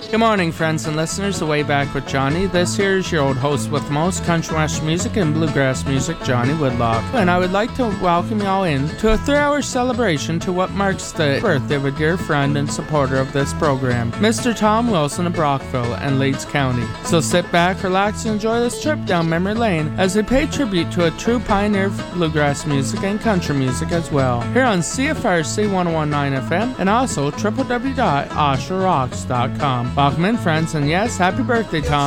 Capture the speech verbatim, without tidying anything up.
Good morning, friends and listeners. Away Back with Johnny. This here is your old host with most country western music and bluegrass music, Johnny Woodlock. And I would like to welcome you all in to a three-hour celebration to what marks the birthday of a dear friend and supporter of this program, Mister Tom Wilson of Brockville and Leeds County. So sit back, relax, and enjoy this trip down memory lane as we pay tribute to a true pioneer of bluegrass music and country music as well. Here on C F R C one oh one point nine F M and also w w w dot osher rocks dot com. Welcome in, friends, and yes, happy birthday, Tom.